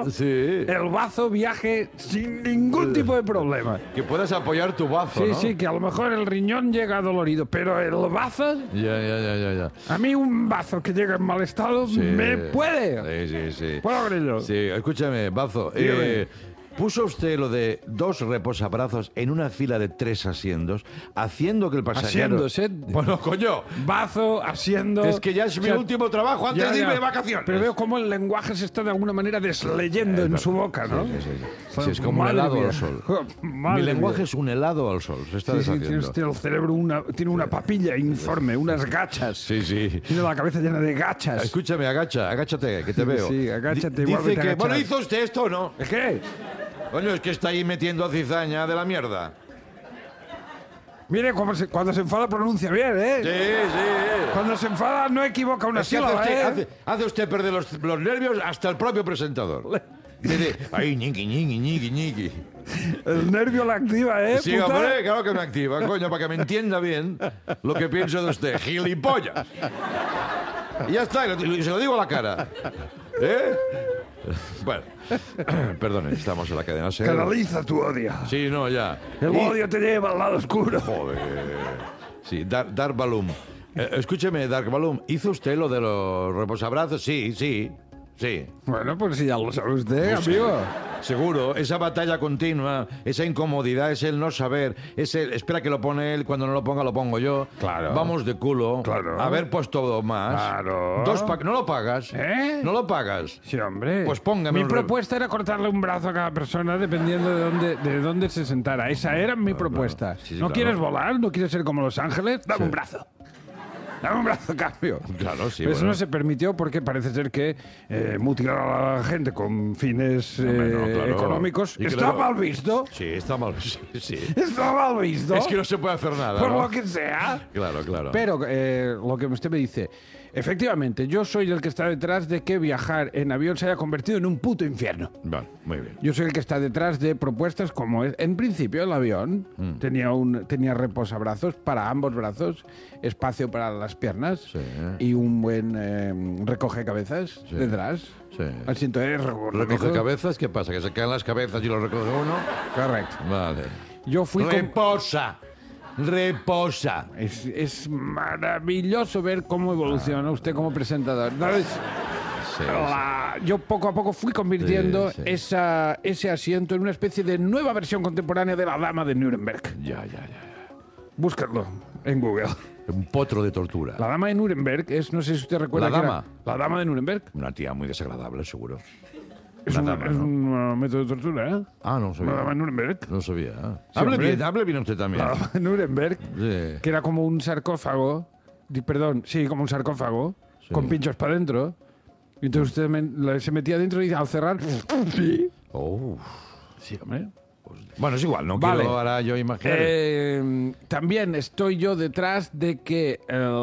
bazo, el bazo viaje sin ningún tipo de problema. Que puedas apoyar tu bazo, ¿no? Sí, que a lo mejor el riñón llega dolorido, pero el bazo... Ya. A mí un bazo que llega en mal estado me puede. Sí. ¿Puedo abrirlo? Sí, escúchame, bazo. ¿Puso usted lo de 2 reposabrazos en una fila de 3 asientos, haciendo que el pasajero... Asiéndose. Bueno, coño. Bazo, asiendo... Es que ya es mi último trabajo antes de irme de vacaciones. Pero veo cómo el lenguaje se está de alguna manera desleyendo en su boca, ¿no? Sí, es como un helado al sol. Mi lenguaje es un helado al sol. Se está deshaciendo. Tiene usted el cerebro tiene una papilla informe, unas gachas. Sí. Tiene la cabeza llena de gachas. Escúchame, agáchate, que te veo. Sí, agáchate. Dice que... Bueno, ¿hizo usted esto o no? ¿Es qué? Coño, es que está ahí metiendo cizaña de la mierda. Mire, cuando se enfada pronuncia bien, ¿eh? Sí. Cuando se enfada no equivoca una Es que sílaba, hace usted perder los nervios hasta el propio presentador. Dice, ay, ñiqui. El nervio la activa, ¿eh, Sí, puta? hombre, claro que me activa, coño, para que me entienda bien lo que pienso de usted. ¡Gilipollas! Y ya está, y se lo digo a la cara. ¿Eh? Bueno, perdone, estamos en la cadena SER. Canaliza tu odio. Sí, no, ya. El odio te lleva al lado oscuro. Joder. Sí, Dark Balloon. Escúcheme, Dark Balloon, ¿hizo usted lo de los reposabrazos? Sí. Bueno, pues si ya lo sabe usted, Pues amigo. Seguro, esa batalla continua, esa incomodidad, es el no saber, es el espera que lo pone él, cuando no lo ponga lo pongo yo. Claro. Vamos de culo. Claro. Haber puesto más. Claro. ¿No lo pagas? ¿Eh? ¿No lo pagas? Sí, hombre. Pues póngame Mi un propuesta era cortarle un brazo a cada persona dependiendo de dónde se sentara. Esa era mi propuesta. Sí, ¿No claro. quieres volar? ¿No quieres ser como Los Ángeles? Dame un brazo. Dame un brazo a cambio. Claro, sí. Pero eso bueno. no se permitió porque parece ser que mutilar a la gente con fines Hombre, no, claro. económicos Y que está luego- mal visto. Sí, está mal. Sí. Está mal visto. Es que no se puede hacer nada. Por ¿no? lo que sea. Claro. Pero lo que usted me dice, efectivamente, yo soy el que está detrás de que viajar en avión se haya convertido en un puto infierno. Vale, muy bien. Yo soy el que está detrás de propuestas como en principio el avión tenía reposabrazos para ambos brazos, espacio para las piernas Sí. y un buen recoge cabezas detrás. Sí. Asiento ¿Recoge cabezas? ¿Qué pasa? ¿Que se caen las cabezas y lo recoge uno? Correcto. Vale. Yo fui con... Reposa. Es maravilloso ver cómo evoluciona usted como presentador. ¿Sabes? Sí, Yo poco a poco fui convirtiendo Sí. ese asiento en una especie de nueva versión contemporánea de la Dama de Nuremberg. Ya. Búscalo en Google. Un potro de tortura. La Dama de Nuremberg es, no sé si usted recuerda ¿La que era- dama? la Dama de Nuremberg Una tía muy desagradable, seguro. es Una dama, ¿no? un método de tortura, ¿eh? Ah, no La sabía. Dama de Nuremberg. No sabía. Sí, hable hombre. bien usted también. La Dama de Nuremberg, Sí. que era como un sarcófago, como un sarcófago, Sí. con pinchos para adentro. Y entonces usted se metía dentro y al cerrar... Sí. Oh. Sí, hombre. Bueno, es igual, no Vale. quiero ahora yo imaginar. También estoy yo detrás de que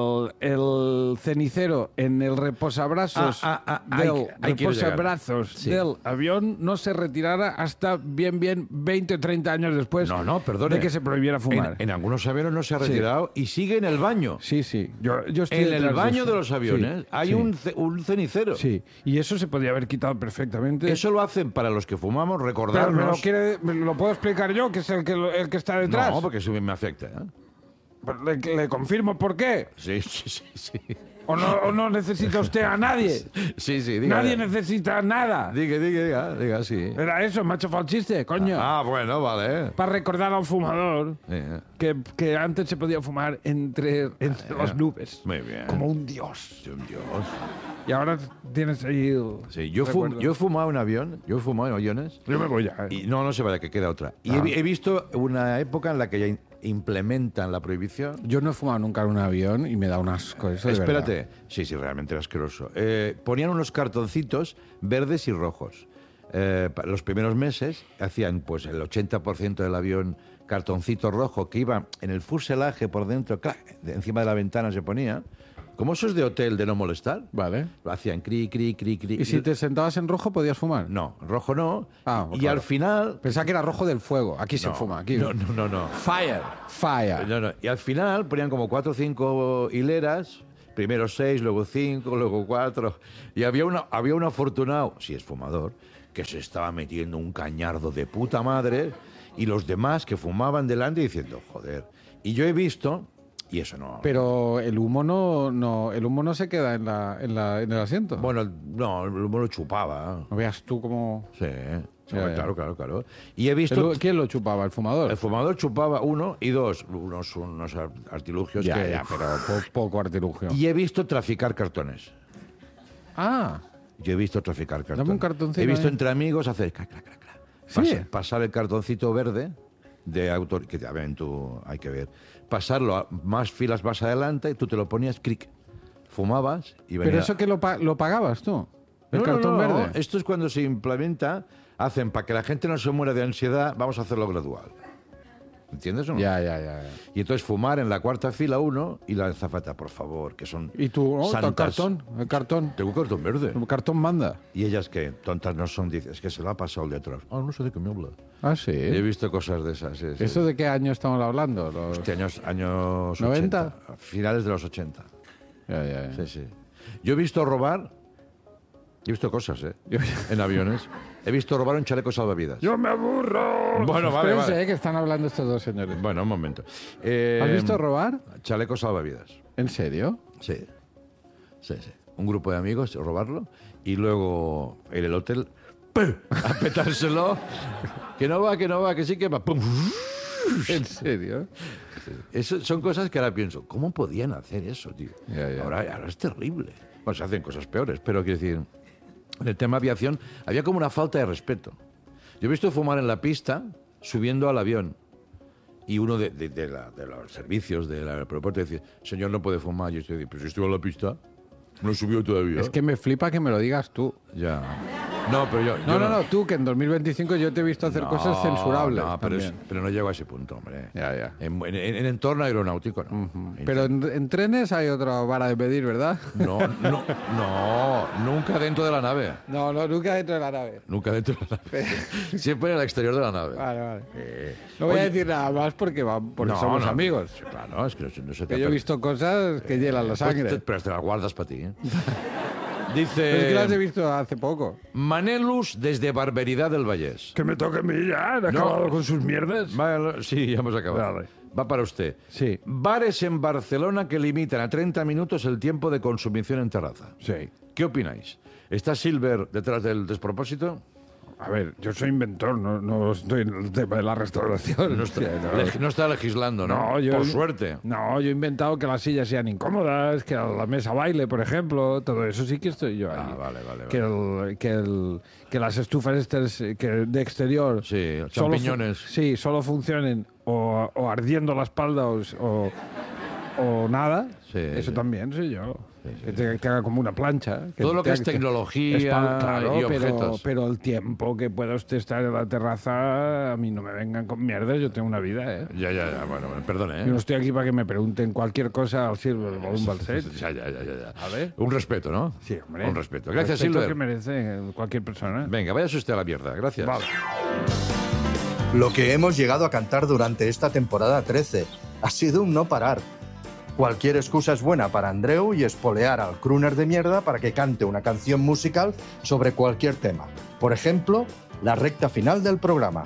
el cenicero en el reposabrazos hay que ir reposabrazos Sí. del avión no se retirara hasta bien 20 o 30 años después No, perdone. de que se prohibiera fumar. En algunos aviones no se ha Sí. retirado y sigue en el baño. Sí. Yo estoy En el detrás baño eso. de los aviones Sí, hay sí. un cenicero. Sí, y eso se podía haber quitado perfectamente. Eso lo hacen para los que fumamos, Pero recordarnos. me lo puedo explicar yo, que es el que está detrás. No, porque eso me afecta. ¿eh? Pues le confirmo por qué. Sí. ¿O no necesita usted a nadie? Sí, diga. Nadie necesita nada. Diga, sí. Era eso, macho falchiste, coño. Ah, bueno, vale. Para recordar al fumador que antes se podía fumar entre las nubes. Muy bien. Como un dios. Dios. Y ahora tienes ahí el Sí, yo recuerdo. he fumado en avión, yo he fumado en aviones. Yo me voy ya. Y no se vaya, que queda otra. Y Ah. he visto una época en la que ya implementan la prohibición. Yo no he fumado nunca en un avión y me da un asco eso de Espérate. verdad. Sí, realmente era asqueroso. Ponían unos cartoncitos verdes y rojos. Los primeros meses hacían pues el 80% del avión cartoncito rojo que iba en el fuselaje por dentro, ¡clac! Encima de la ventana se ponía. Como esos de hotel de no molestar. Vale. Lo hacían cri. ¿Y si te sentabas en rojo podías fumar? No, rojo no. Ah, y claro. al final... Pensaba que era rojo del fuego. Aquí se fuma. Aquí. No. Fire. No. Y al final ponían como 4 o 5 hileras, primero 6, luego 5, luego 4. Y había un afortunado, si es fumador, que se estaba metiendo un cañardo de puta madre y los demás que fumaban delante diciendo, joder. Y yo he visto, y eso no... Pero el humo el humo no se queda en el asiento. Bueno, no, el humo lo chupaba. No veas tú cómo... Sí, Ya, ya. claro. Y he visto... ¿Quién lo chupaba? ¿El fumador? El fumador chupaba uno y dos, unos artilugios que... pero poco artilugio. Y he visto traficar cartones. Ah, Yo he visto traficar cartones. Dame un cartoncito He visto ahí. entre amigos hacer... Clac, clac, clac, clac. ¿Sí? Pasar el cartoncito verde de autor... Que a ver, tú hay que ver. Pasarlo a más filas más adelante y tú te lo ponías, clic. Fumabas y venía... pero eso que lo pagabas tú. El No, cartón no, no. verde. Esto es cuando se implementa, hacen para que la gente no se muera de ansiedad, vamos a hacerlo gradual. ¿Entiendes o no? Ya. Y entonces fumar en la cuarta fila uno y la azafata, por favor, que son ¿Y tú? Oh, santas. el cartón. Tengo un cartón verde. El cartón manda. Y ellas que tontas no son, dices, es que se lo ha pasado el de atrás. Ah, no sé de qué me habla. Ah, sí. He visto cosas de esas. Sí. ¿Eso de qué año estamos hablando? Este años 90. 80, finales de los 80. Ya. Sí. Yo he visto robar, he visto cosas, en aviones. He visto robar un chaleco salvavidas. ¡Yo me aburro! Bueno, vale, Espérense, vale. que están hablando estos dos señores. Bueno, un momento. ¿Has visto robar? Chaleco salvavidas. ¿En serio? Sí. Un grupo de amigos robarlo y luego en el hotel ¡pum! A petárselo. Que no va, que sí que va. ¡Pum! ¿En serio? Eso son cosas que ahora pienso, ¿cómo podían hacer eso, tío? Ya. Ahora es terrible. Bueno, se hacen cosas peores, pero quiero decir, en el tema aviación había como una falta de respeto. Yo he visto fumar en la pista subiendo al avión y uno de los servicios del aeropuerto decía, señor, no puede fumar. Yo estoy, pero si estuvo en la pista, no subió todavía. Es que me flipa que me lo digas tú. Ya. No, pero yo No, tú, que en 2025 yo te he visto hacer cosas censurables. No, también. pero no llego a ese punto, hombre. Ya. En entorno aeronáutico, no. Pero en trenes hay otra vara de medir, ¿verdad? No, nunca dentro de la nave. No, nunca dentro de la nave. Nunca dentro de la nave. Siempre en el exterior de la nave. Vale. No voy a decir nada más porque somos amigos. Claro, es que no se te Que yo he visto cosas que hielan la sangre. Pero te las guardas para ti, ¿eh? Pero es que las he visto hace poco. Manelus desde Barberidad del Vallés. Que me toque a mí ya, han acabado con sus mierdas. Sí, ya hemos acabado. Vale. Va para usted. Sí. Bares en Barcelona que limitan a 30 minutos el tiempo de consumición en terraza. Sí. ¿Qué opináis? ¿Está Silver detrás del despropósito? A ver, yo soy inventor, no estoy en el tema de la restauración. No está legislando, ¿no? Por suerte. No, yo he inventado que las sillas sean incómodas, que la mesa baile, por ejemplo, todo eso sí que estoy yo ahí. Vale. Que las estufas estas de exterior... Sí, champiñones. solo funcionen o ardiendo la espalda o nada. Sí, Eso sí. también soy yo. Que te haga como una plancha. Todo lo que es tecnología claro, y objetos. pero el tiempo que pueda usted estar en la terraza, a mí no me vengan con mierdas, yo tengo una vida, ¿eh? Ya, bueno, perdone, Yo no ¿eh? estoy aquí para que me pregunten cualquier cosa al Silver Balloon Balset. Ya. A ver. Un respeto, ¿no? Sí, hombre. Un respeto. Gracias, Respeto Silver. que merece cualquier persona. Venga, váyase usted a la mierda. Gracias. Vale. Lo que hemos llegado a cantar durante esta temporada 13 ha sido un no parar. Cualquier excusa es buena para Andreu y espolear al crooner de mierda para que cante una canción musical sobre cualquier tema. Por ejemplo, la recta final del programa.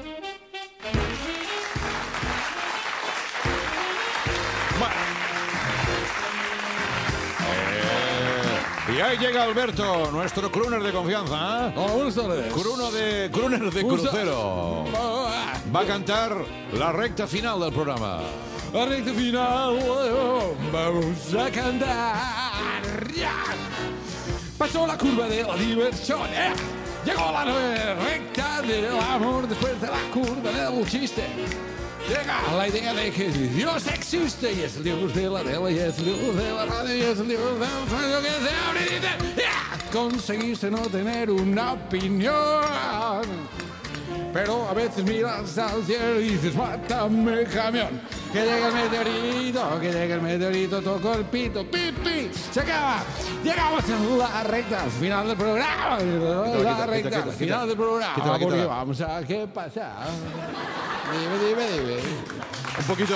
Y ahí llega Alberto, nuestro crooner de confianza. Hola, buenas tardes. Crooner de crucero. Va a cantar la recta final del programa. La recta final, vamos a cantar. Pasó la curva de la diversión, llegó la recta del amor después de la curva del chiste. Llega la idea de que Dios existe y es el Dios de la tele y es el Dios de la radio y es el Dios del sueño que se abre y dice, conseguiste no tener una opinión. Pero a veces miras al cielo y dices, mátame, camión. Que llega el meteorito, toco el pito, pipi, se acaba. Llegamos a la recta final del programa. La recta final del programa. Porque vamos a ver qué pasa. Dime. Un poquito.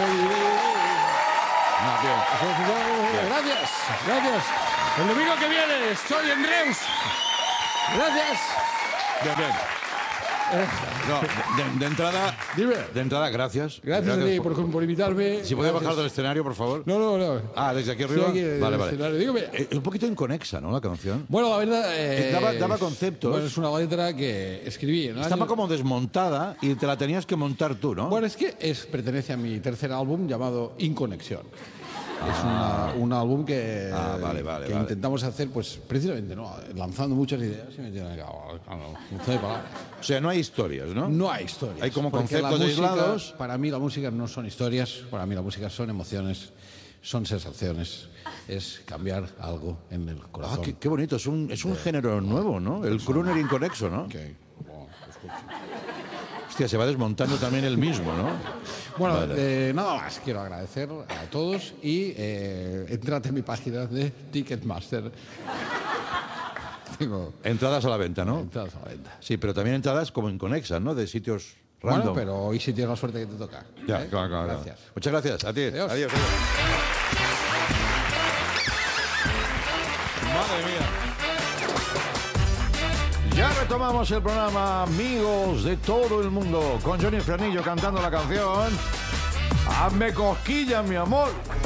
No, bien. Gracias. El domingo que viene soy Andreus. Gracias. Bien, bien. No, Dime. de entrada, gracias. Gracias a ti por invitarme. Si puedes Gracias. bajar del escenario, por favor. No. Ah, desde aquí Estoy arriba. aquí en el Vale. escenario. Dígame. Es un poquito inconexa, ¿no? La canción. Bueno, la verdad... Daba conceptos. Bueno, es una letra que escribí en el Estaba año... como desmontada y te la tenías que montar tú, ¿no? Bueno, es que pertenece a mi tercer álbum llamado Inconexión. Es un álbum que, vale. intentamos hacer, pues precisamente, ¿no? Lanzando muchas ideas y metiendo en un montón de palabras. O sea, no hay historias, ¿no? No hay historias. Hay como porque conceptos la música, aislados. Para mí la música no son historias, para mí la música son emociones, son sensaciones, es cambiar algo en el corazón. Qué bonito. Es un género nuevo, ¿no? El crooner inconexo, ¿no? Que, bueno, escucha. Hostia, se va desmontando también el mismo, ¿no? Bueno, Vale. nada más. Quiero agradecer a todos y entrad en mi página de Ticketmaster. Tengo Entradas a la venta, ¿no? entradas a la venta. Sí, pero también entradas como inconexas, ¿no? De sitios random. Bueno, pero hoy sí tienes la suerte que te toca. Ya, ¿eh? claro. Gracias. Muchas gracias. A ti. Adiós. Adiós. Madre mía. Ya retomamos el programa Amigos de todo el mundo con Johnny Fernillo cantando la canción Hazme cosquillas, mi amor.